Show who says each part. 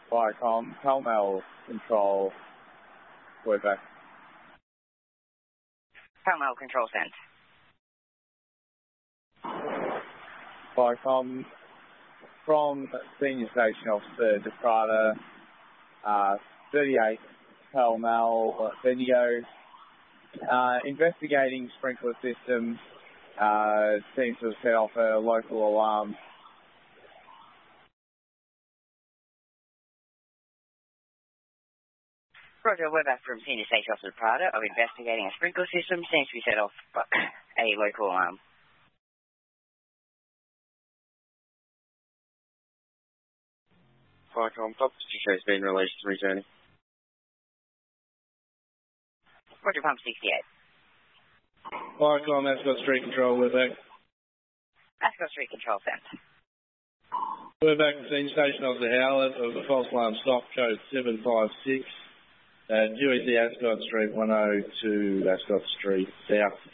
Speaker 1: Viacom, Pall Mall Control, Quebec.
Speaker 2: Pall Mall Control sent.
Speaker 1: Viacom, from Senior Station Officer de Prada, 38 Pall Mall Bendigo, investigating sprinkler system, seems to have set off a local alarm.
Speaker 2: Roger, we're back from Senior Station Officer Prada of investigating a sprinkler system. Seems to be set off a local alarm.
Speaker 3: Viacom, Pump has been released to returning.
Speaker 2: Roger, Pump 68.
Speaker 4: Viacom, Ascot Street Control, we're back.
Speaker 2: Ascot Street Control sent.
Speaker 4: We're back from Senior Station Officer Howlett of the false alarm stop code 756. And UEC Ascot Street 102 Ascot Street South.